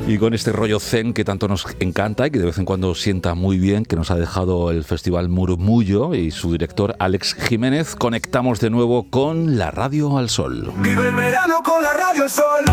Y con este rollo zen que tanto nos encanta y que de vez en cuando sienta muy bien, que nos ha dejado el Festival Murmullo y su director Alex Jiménez, conectamos de nuevo con la Radio al Sol. Vive el verano con la Radio al Sol.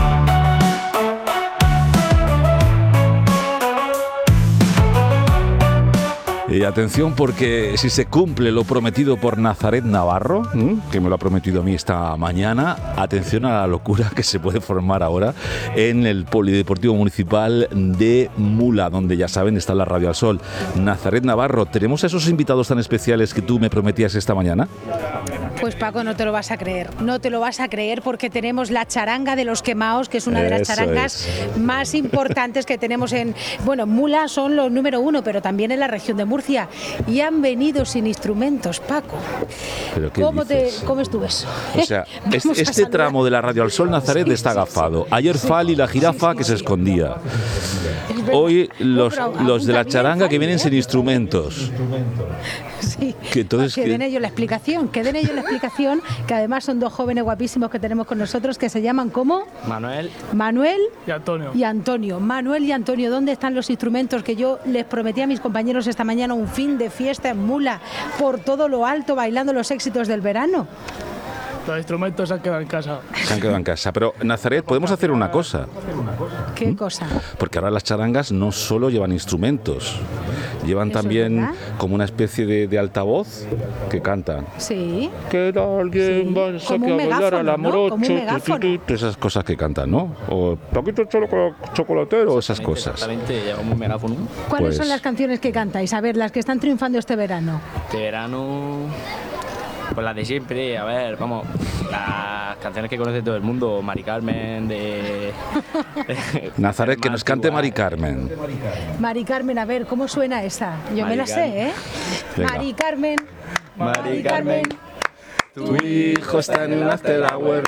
Y atención, porque si se cumple lo prometido por Nazaret Navarro, que me lo ha prometido a mí esta mañana, atención a la locura que se puede formar ahora en el Polideportivo Municipal de Mula, donde ya saben está la Radio al Sol. Nazaret Navarro, ¿tenemos a esos invitados tan especiales que tú me prometías esta mañana? Pues Paco, no te lo vas a creer, porque tenemos la charanga de los quemaos, que es una de las charangas más importantes que tenemos en... Bueno, Mula son los número 1, pero también en la región de Murcia, y han venido sin instrumentos, Paco. ¿Pero qué ¿Cómo dices? tú eso? O sea, este tramo de la Radio al Sol, Nazaret, está agafado. Ayer Fali, la jirafa, que se escondía. Hoy los de la charanga que vienen sin instrumentos. Sí, que den ellos la explicación, que además son dos jóvenes guapísimos que tenemos con nosotros, que se llaman ¿cómo? Manuel y Antonio. Manuel y Antonio, ¿dónde están los instrumentos que yo les prometí a mis compañeros esta mañana? Un fin de fiesta en Mula, por todo lo alto, bailando los éxitos del verano. Los instrumentos se han quedado en casa. Se han quedado en casa. Pero, Nazaret, podemos hacer una cosa. ¿Qué cosa? Porque ahora las charangas no solo llevan instrumentos, llevan también como una especie de altavoz que cantan. Sí. Que alguien va a bailar a la morocho, esas cosas que cantan, ¿no? O Paquito Chocolatero, esas cosas. Exactamente, llevamos un megáfono. ¿Cuáles son las canciones que cantáis? A ver, las que están triunfando este verano. Este verano... Pues las de siempre, a ver, vamos, las canciones que conoce todo el mundo, Mari Carmen, de Nazaret, que nos cante Mari Carmen. Mari Carmen, a ver, ¿cómo suena esa? Yo me la sé, ¿eh? Venga. Mari Carmen, Mari Carmen, tu hijo está en un after hour.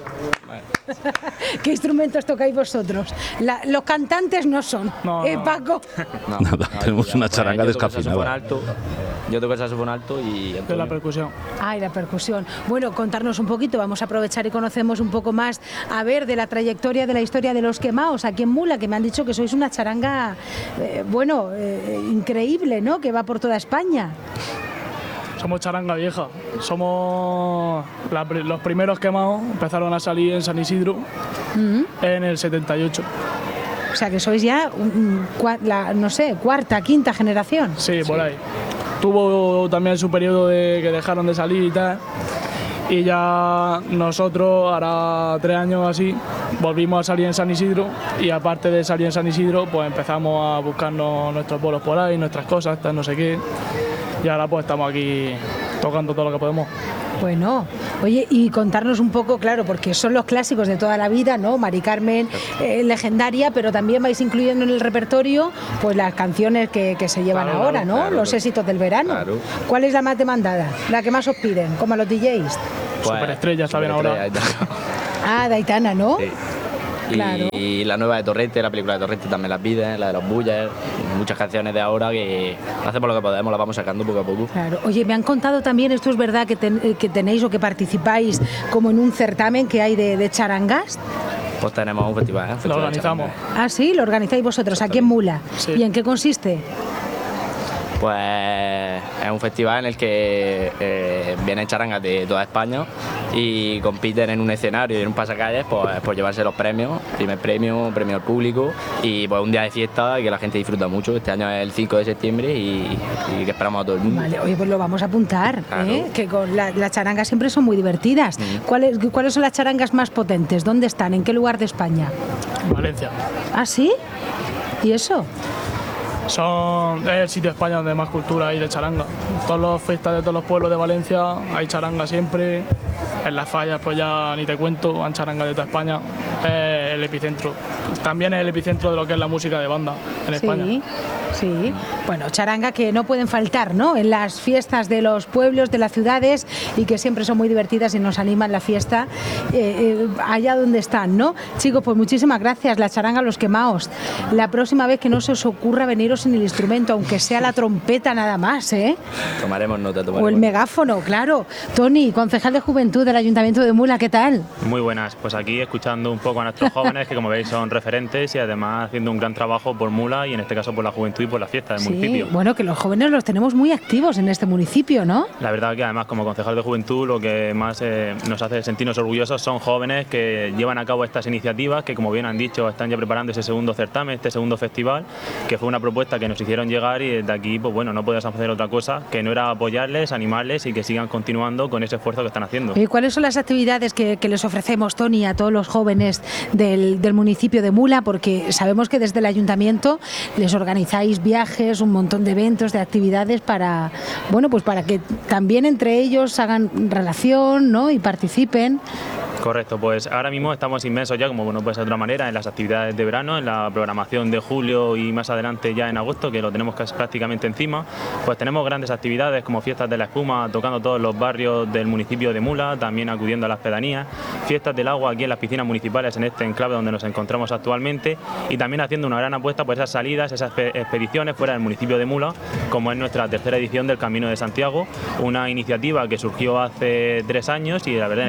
¿Qué instrumentos tocáis vosotros? Los cantantes no son, Paco? Nada, tenemos una charanga descafeinada. Yo toco el saxofón alto y la percusión. Ah, y la percusión. Bueno, contarnos un poquito, vamos a aprovechar y conocemos un poco más, a ver, de la trayectoria, de la historia de los quemaos aquí en Mula, que me han dicho que sois una charanga, increíble, ¿no? Que va por toda España. Somos charanga vieja, somos los primeros quemados, empezaron a salir en San Isidro en el 78. O sea que sois ya, cuarta, quinta generación. Sí, por ahí. Tuvo también su periodo de que dejaron de salir y tal, y ya nosotros, ahora 3 años así, volvimos a salir en San Isidro, y aparte de salir en San Isidro, pues empezamos a buscarnos nuestros bolos por ahí, nuestras cosas, no sé qué. Y ahora pues estamos aquí tocando todo lo que podemos. Bueno, oye, y contarnos un poco, claro, porque son los clásicos de toda la vida, ¿no? Mari Carmen, legendaria, pero también vais incluyendo en el repertorio pues las canciones que se llevan ahora, ¿no? Los éxitos del verano. Claro. ¿Cuál es la más demandada? La que más os piden, como a los DJs. Pues, Superestrella, está bien ahora. Ah, de Aitana, ¿no? Sí. Claro. Y la nueva de Torrente, la película de Torrente también las piden, la de los Bullers, muchas canciones de ahora que hacemos lo que podemos, las vamos sacando poco a poco. Claro. Oye, me han contado también, esto es verdad, que tenéis o que participáis como en un certamen que hay de charangas. Pues tenemos un festival. Lo organizamos. Ah, sí, lo organizáis vosotros aquí en Mula. Sí. ¿Y en qué consiste? Pues es un festival en el que vienen charangas de toda España y compiten en un escenario y en un pasacalles pues, por llevarse los premios, primer premio al público, y pues un día de fiesta que la gente disfruta mucho. Este año es el 5 de septiembre y que esperamos a todo el mundo. Vale, oye, pues lo vamos a apuntar, claro. Que con las charangas siempre son muy divertidas. ¿Cuáles son las charangas más potentes? ¿Dónde están? ¿En qué lugar de España? Valencia. ¿Ah, sí? ¿Y eso? Es el sitio de España donde más cultura hay de charanga. Todas las fiestas de todos los pueblos de Valencia hay charanga siempre. En las fallas pues ya ni te cuento, han charanga de toda España. Es el epicentro. También es el epicentro de lo que es la música de banda en España. Sí, bueno, charanga que no pueden faltar, ¿no? En las fiestas de los pueblos, de las ciudades, y que siempre son muy divertidas y nos animan la fiesta allá donde están, ¿no? Chicos, pues muchísimas gracias, la charanga Los Quemaos. La próxima vez que no se os ocurra veniros sin el instrumento, aunque sea la trompeta nada más, ¿eh? Tomaremos nota, O el megáfono, claro. Tony, concejal de Juventud del Ayuntamiento de Mula, ¿qué tal? Muy buenas, pues aquí escuchando un poco a nuestros jóvenes que como veis son referentes y además haciendo un gran trabajo por Mula y en este caso por la juventud y por la fiesta del municipio. Bueno, que los jóvenes los tenemos muy activos en este municipio, ¿no? La verdad que además como concejal de Juventud lo que más nos hace sentirnos orgullosos son jóvenes que llevan a cabo estas iniciativas que como bien han dicho están ya preparando ese segundo certamen, este segundo festival, que fue una propuesta que nos hicieron llegar y desde aquí pues bueno, no podíamos hacer otra cosa que no era apoyarles, animarles y que sigan continuando con ese esfuerzo que están haciendo. ¿Y cuáles son las actividades que les ofrecemos, Tony, a todos los jóvenes del municipio de Mula? Porque sabemos que desde el ayuntamiento les organizáis viajes, un montón de eventos, de actividades para, bueno, pues para que también entre ellos hagan relación, ¿no? Y participen. Correcto, pues ahora mismo estamos inmersos ya, como no puede ser de otra manera, en las actividades de verano, en la programación de julio y más adelante ya en agosto, que lo tenemos casi prácticamente encima. Pues tenemos grandes actividades como fiestas de la espuma, tocando todos los barrios del municipio de Mula, también acudiendo a las pedanías, fiestas del agua aquí en las piscinas municipales, en este enclave donde nos encontramos actualmente, y también haciendo una gran apuesta por esas salidas, esas expediciones fuera del municipio de Mula, como es nuestra tercera edición del Camino de Santiago, una iniciativa que surgió hace 3 años y la verdad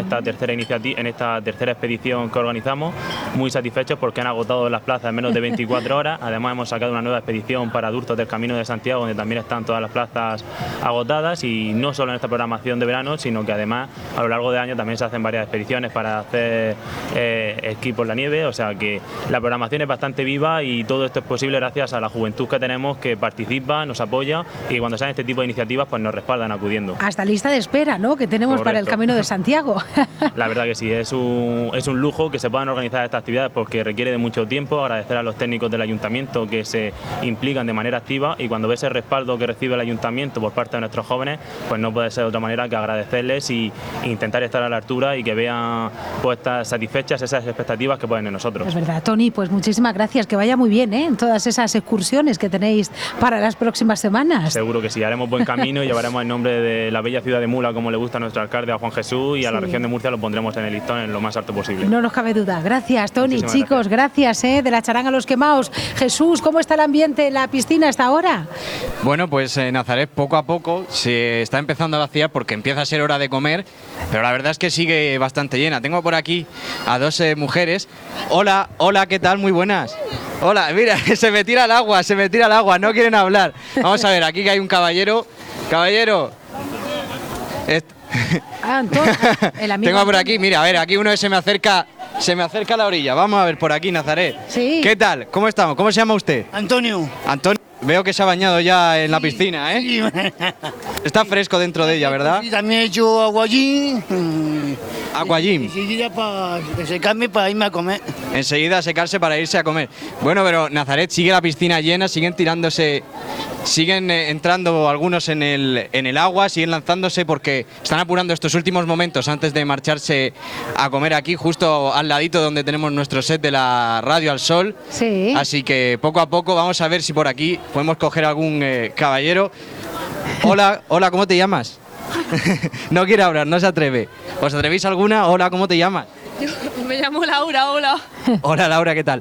en esta tercera expedición que organizamos, muy satisfechos porque han agotado las plazas en menos de 24 horas. Además hemos sacado una nueva expedición para adultos del Camino de Santiago, donde también están todas las plazas agotadas, y no solo en esta programación de verano, sino que además a lo largo del año también se hacen varias expediciones para hacer esquí por la nieve, o sea que la programación es bastante viva y todo esto es posible gracias a la juventud que tenemos, que participa, nos apoya y cuando salen este tipo de iniciativas pues nos respaldan acudiendo. Hasta lista de espera, ¿no?, que tenemos. Correcto. Para el Camino de Santiago. La verdad que sí, es un lujo que se puedan organizar estas actividades porque requiere de mucho tiempo. Agradecer a los técnicos del ayuntamiento que se implican de manera activa, y cuando ves el respaldo que recibe el ayuntamiento por parte de nuestros jóvenes, pues no puede ser de otra manera que agradecerles y intentar estar a la altura y que vean pues satisfechas esas expectativas que ponen en nosotros. Es verdad, Tony, pues muchísimas gracias, que vaya muy bien, ¿eh?, en todas esas excursiones que tenéis para las próximas semanas. Seguro que sí, haremos buen camino y llevaremos el nombre de la bella ciudad de Mula como le gusta a nuestro alcalde, a Juan Jesús, y a la región de Murcia lo pondremos en el listón en lo más alto posible. No nos cabe duda. Gracias, Tony. Chicos, gracias, de la charanga Los Quemaos. Jesús, ¿cómo está el ambiente en la piscina hasta ahora? Bueno, pues Nazaret poco a poco se está empezando a vaciar porque empieza a ser hora de comer, pero la verdad es que sigue bastante llena. Tengo por aquí a 2 mujeres. Hola, ¿qué tal? Muy buenas. Hola, mira, se me tira el agua, no quieren hablar. Vamos a ver, aquí que hay un caballero. Caballero. Antonio, el amigo. Tengo por aquí, mira, a ver, aquí uno que se me acerca a la orilla. Vamos a ver por aquí, Nazaret. Sí. ¿Qué tal? ¿Cómo estamos? ¿Cómo se llama usted? Antonio. Antonio. Veo que se ha bañado ya en la piscina, ¿eh? Sí. Está fresco dentro de ella, ¿verdad? Sí, también he hecho aguayín. Aguayín. Enseguida para secarme para irme a comer. Enseguida secarse para irse a comer. Bueno, pero Nazaret, sigue la piscina llena, siguen entrando algunos en el agua, siguen lanzándose porque están apurando estos últimos momentos antes de marcharse a comer aquí, justo al ladito donde tenemos nuestro set de la Radio Al Sol. Sí. Así que poco a poco vamos a ver si por aquí podemos coger algún caballero. Hola, ¿cómo te llamas? No quiere hablar, no se atreve. ¿Os atrevéis alguna? Hola, ¿cómo te llamas? Yo me llamo Laura, hola. Hola Laura, ¿qué tal?